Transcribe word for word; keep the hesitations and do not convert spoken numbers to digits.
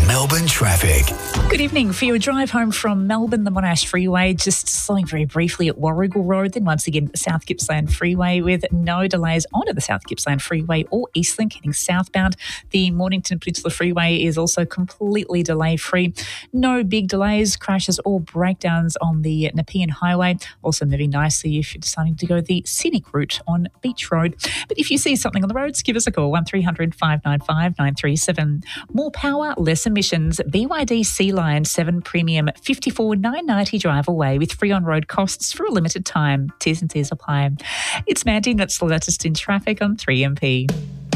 Melbourne traffic. Good evening. For your drive home from Melbourne, the Monash Freeway, just slowing very briefly at Warrigal Road, then once again the South Gippsland Freeway with no delays onto the South Gippsland Freeway or Eastlink heading southbound. The Mornington Peninsula Freeway is also completely delay-free. No big delays, crashes or breakdowns on the Nepean Highway. Also moving nicely if you're deciding to go the scenic route on Beach Road. But if you see something on the roads, give us a call, one three hundred, five nine five, nine three seven. More power, less emissions. B Y D Sea Line seven Premium, fifty-four nine ninety drive away with free on-road costs for a limited time. T's and C's apply. It's Mandy, that's the latest in traffic on three M P.